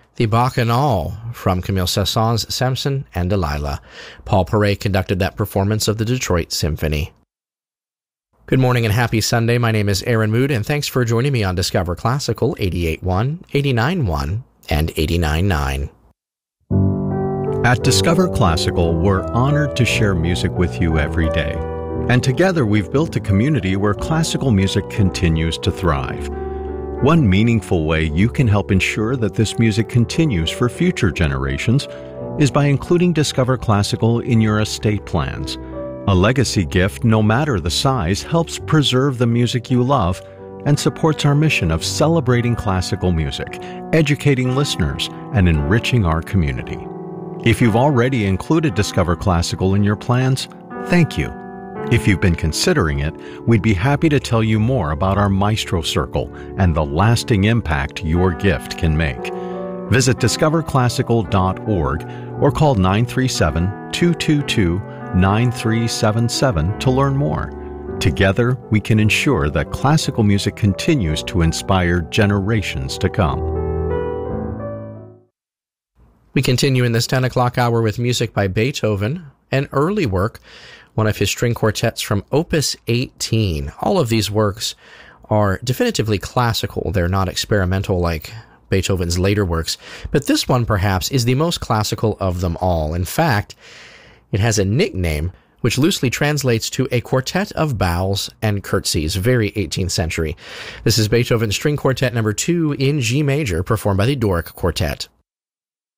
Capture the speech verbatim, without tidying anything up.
the Bacchanal from Camille Saint-Saëns' Samson and Delilah. Paul Paray conducted that performance of the Detroit Symphony. Good morning and happy Sunday. My name is Aaron Mood, and thanks for joining me on Discover Classical eighty-eight point one, eighty-nine point one, and eighty-nine point nine. At Discover Classical, we're honored to share music with you every day. And together we've built a community where classical music continues to thrive. One meaningful way you can help ensure that this music continues for future generations is by including Discover Classical in your estate plans. A legacy gift, no matter the size, helps preserve the music you love and supports our mission of celebrating classical music, educating listeners, and enriching our community. If you've already included Discover Classical in your plans, thank you. If you've been considering it, we'd be happy to tell you more about our Maestro Circle and the lasting impact your gift can make. Visit discover classical dot org or call nine three seven, two two two, nine three seven seven to learn more. Together, we can ensure that classical music continues to inspire generations to come. We continue in this ten o'clock hour with music by Beethoven, an early work, one of his string quartets from Opus eighteen. All of these works are definitively classical. They're not experimental like Beethoven's later works, but this one perhaps is the most classical of them all. In fact, it has a nickname which loosely translates to a quartet of bows and curtsies, very eighteenth century. This is Beethoven's String Quartet number two in G major, performed by the Doric Quartet.